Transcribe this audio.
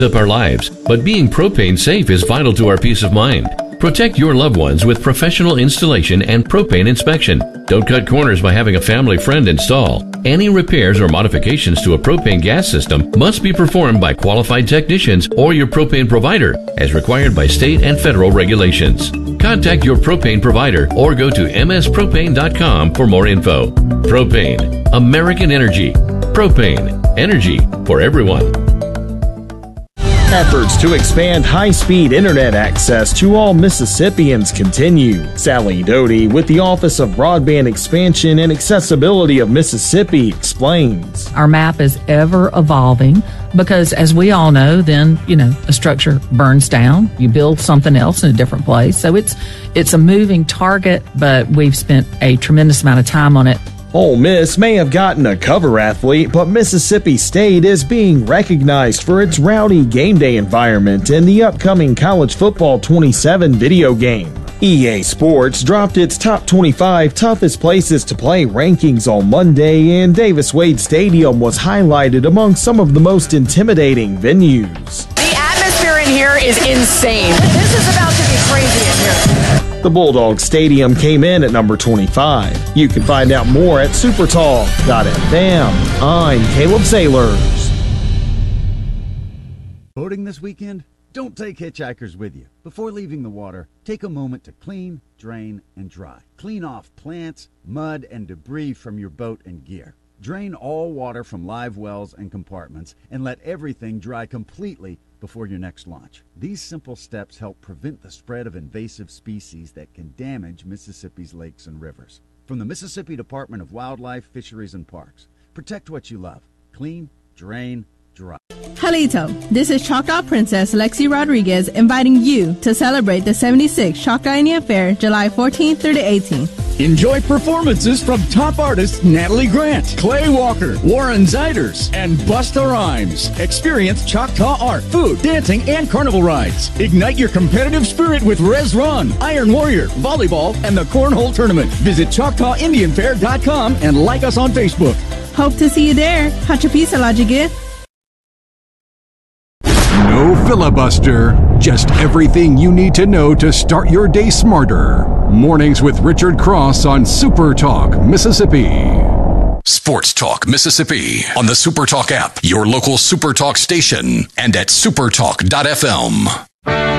up our lives, but being propane safe is vital to our peace of mind. Protect your loved ones with professional installation and propane inspection. Don't cut corners by having a family friend install. Any repairs or modifications to a propane gas system must be performed by qualified technicians or your propane provider, as required by state and federal regulations. Contact your propane provider or go to mspropane.com for more info. Propane, American Energy. Propane, energy for everyone. Efforts to expand high-speed internet access to all Mississippians continue. Sally Doty with the Office of Broadband Expansion and Accessibility of Mississippi explains. Our map is ever evolving because, as we all know, then, a structure burns down. You build something else in a different place. So it's a moving target, but we've spent a tremendous amount of time on it. Ole Miss may have gotten a cover athlete, but Mississippi State is being recognized for its rowdy game day environment in the upcoming College Football 27 video game. EA Sports dropped its top 25 toughest places to play rankings on Monday, and Davis-Wade Stadium was highlighted among some of the most intimidating venues. The atmosphere in here is insane. This is about to be crazy in here. The Bulldog Stadium came in at number 25. You can find out more at supertalk.fm. I'm Caleb Sailors. Boating this weekend? Don't take hitchhikers with you. Before leaving the water, take a moment to clean, drain, and dry. Clean off plants, mud, and debris from your boat and gear. Drain all water from live wells and compartments and let everything dry completely before your next launch. These simple steps help prevent the spread of invasive species that can damage Mississippi's lakes and rivers. From the Mississippi Department of Wildlife, Fisheries, and Parks, protect what you love. Clean, drain, dry. Halito, this is Choctaw Princess Lexi Rodriguez inviting you to celebrate the 76th Choctaw Indian Fair July 14th through the 18th. Enjoy performances from top artists Natalie Grant, Clay Walker, Warren Ziders, and Busta Rhymes. Experience Choctaw art, food, dancing, and carnival rides. Ignite your competitive spirit with Res Run, Iron Warrior, volleyball, and the Cornhole Tournament. Visit ChoctawIndianFair.com and like us on Facebook. Hope to see you there. Hachapisa Lajigit. No filibuster, just everything you need to know to start your day smarter. Mornings with Richard Cross on Super Talk, Mississippi. Sports Talk Mississippi on the Super Talk app, your local Super Talk station, and at supertalk.fm.